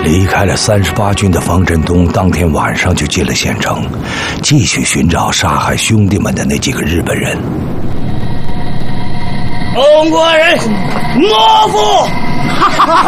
离开了38军的方振东，当天晚上就进了县城，继续寻找杀害兄弟们的那几个日本人。 中国人，懦夫！